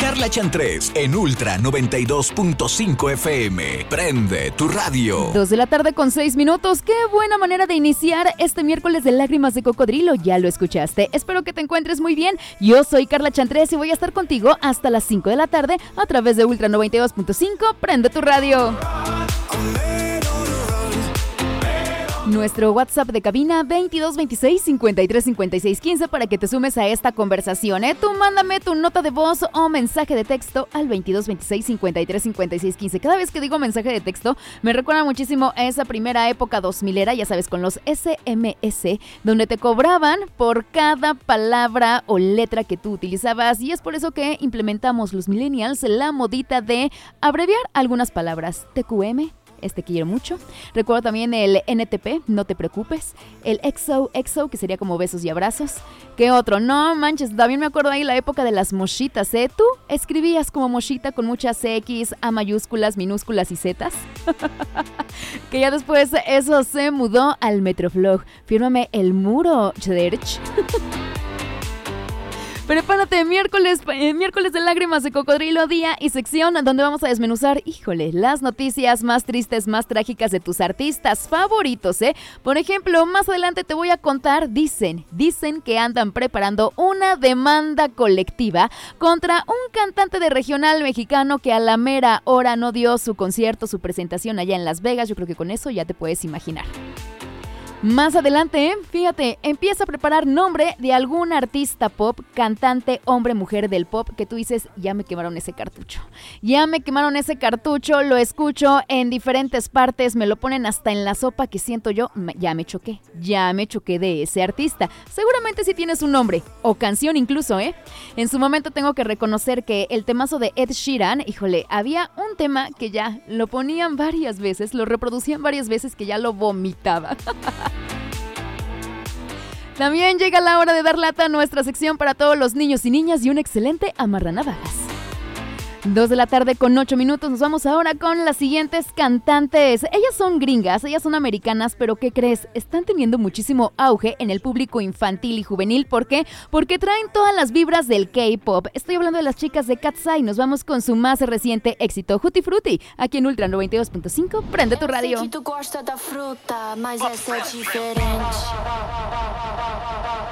Carla Chantrés en Ultra 92.5 FM. Prende tu radio. 2 de la tarde con 6 minutos. Qué buena manera de iniciar este miércoles de Lágrimas de Cocodrilo. Ya lo escuchaste. Espero que te encuentres muy bien. Yo soy Carla Chantrés y voy a estar contigo hasta las 5 de la tarde a través de Ultra 92.5. Prende tu radio. Nuestro WhatsApp de cabina 2226-535615 para que te sumes a esta conversación. Tú mándame tu nota de voz o mensaje de texto al 2226-535615. Cada vez que digo mensaje de texto me recuerda muchísimo a esa primera época 2000era, ya sabes, con los SMS, donde te cobraban por cada palabra o letra que tú utilizabas, y es por eso que implementamos los millennials la modita de abreviar algunas palabras. TQM, te quiero mucho. Recuerdo también el NTP, no te preocupes. El EXO, que sería como besos y abrazos. ¿Qué otro? No manches, también me acuerdo ahí la época de las moshitas, ¿eh? Tú escribías como moshita con muchas X, A mayúsculas, minúsculas y Zetas. Que ya después eso se mudó al Metroflog. Fírmame el muro, Church. Prepárate, miércoles de Lágrimas de Cocodrilo, día y sección donde vamos a desmenuzar, las noticias más tristes, más trágicas de tus artistas favoritos, ¿eh? Por ejemplo, más adelante te voy a contar, dicen que andan preparando una demanda colectiva contra un cantante de regional mexicano que a la mera hora no dio su concierto, su presentación allá en Las Vegas. Yo creo que con eso ya te puedes imaginar. Más adelante, fíjate, empieza a preparar nombre de algún artista pop, cantante, hombre, mujer del pop, que tú dices, ya me quemaron ese cartucho. Lo escucho en diferentes partes, me lo ponen hasta en la sopa que siento yo, ya me choqué de ese artista. Seguramente sí tienes un nombre, o canción incluso, ¿eh? En su momento tengo que reconocer que el temazo de Ed Sheeran, había un tema que ya lo ponían varias veces, lo reproducían varias veces, que ya lo vomitaba. También llega la hora de dar lata a nuestra sección para todos los niños y niñas y un excelente amarranavajas. 2 de la tarde con 8 minutos, nos vamos ahora con las siguientes cantantes. Ellas son gringas, ellas son americanas, pero ¿qué crees? Están teniendo muchísimo auge en el público infantil y juvenil. ¿Por qué? Porque traen todas las vibras del K-pop. Estoy hablando de las chicas de Cat's Eye. Nos vamos con su más reciente éxito, Tutti Frutti, aquí en Ultra 92.5. Prende tu radio. Eu sei que tu gosta da fruta, mas essa é diferente.